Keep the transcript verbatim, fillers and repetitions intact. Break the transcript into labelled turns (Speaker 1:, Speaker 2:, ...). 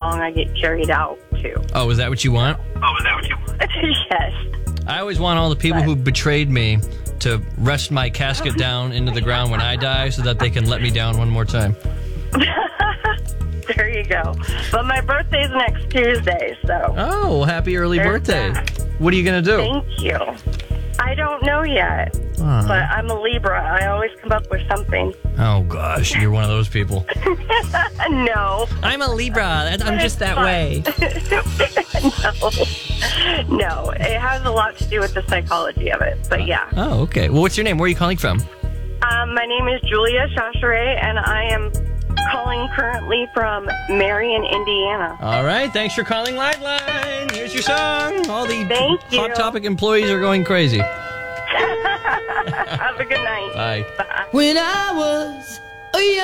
Speaker 1: song I get carried out to.
Speaker 2: Oh, is that what you want?
Speaker 3: Oh, is that what you want?
Speaker 1: Yes.
Speaker 2: I always want all the people
Speaker 1: But-
Speaker 2: who betrayed me to rest my casket down into the ground when I die so that they can let me down one more time.
Speaker 1: There you go. But my birthday's next Tuesday, so.
Speaker 2: Oh, well, happy early
Speaker 1: There's
Speaker 2: birthday.
Speaker 1: that.
Speaker 2: What are you going to do?
Speaker 1: Thank you. I don't know yet,
Speaker 2: Aw.
Speaker 1: but I'm a Libra. I always come up with something.
Speaker 2: Oh, gosh, you're one of those people.
Speaker 1: No.
Speaker 2: I'm a Libra. I'm just that
Speaker 1: Fine.
Speaker 2: way.
Speaker 1: No. No. It has a lot to do with the psychology of it, but yeah.
Speaker 2: Oh, okay. Well, what's your name? Where are you calling from?
Speaker 1: Um, my name is Julia Chachere, and I am calling currently from Marion, Indiana.
Speaker 2: All right. Thanks for calling Live Line. Here's your song. All the
Speaker 1: Thank you.
Speaker 2: Hot Topic employees are going crazy.
Speaker 1: Have a good night.
Speaker 2: Bye.
Speaker 1: Bye.
Speaker 4: When I was a young